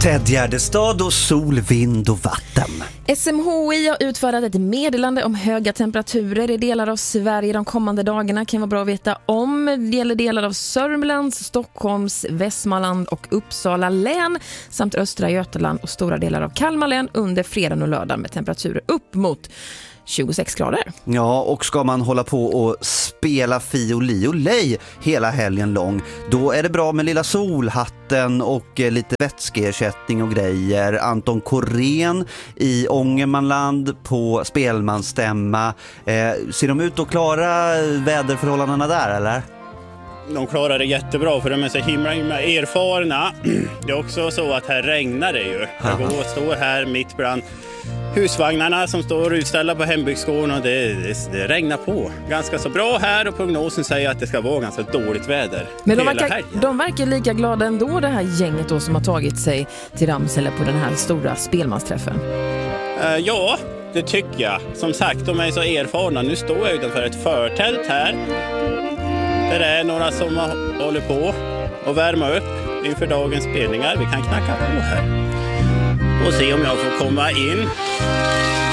Ted Gärdestad och sol, vind och vatten. SMHI har utfärdat ett meddelande om höga temperaturer i delar av Sverige de kommande dagarna. Kan vara bra att veta om. Det gäller delar av Sörmlands, Stockholms, Västmanland och Uppsala län samt östra Götaland och stora delar av Kalmar län under fredagen och lördagen med temperaturer upp mot 26 grader. Ja, och ska man hålla på och spela fioli och lej hela helgen lång, då är det bra med lilla solhatten och lite vätskeersättning och grejer. Anton Korén i Ångermanland på spelmansstämma. Ser de ut att klara väderförhållandena där, eller? De klarar det jättebra för de är så himla erfarna. Det är också så att här regnar det ju. Jag står här mitt bland husvagnarna som står utställda på hembygdsgården och det regnar på. Ganska så bra här och prognosen säger att det ska vara ganska dåligt väder. Men de verkar lika glada ändå, det här gänget då som har tagit sig till Ramsele på den här stora spelmansträffen. Ja, det tycker jag. Som sagt, de är så erfarna. Nu står jag utanför ett förtält här. Där är några som håller på att värma upp inför dagens spelningar. Vi kan knacka på här och se om jag får komma in.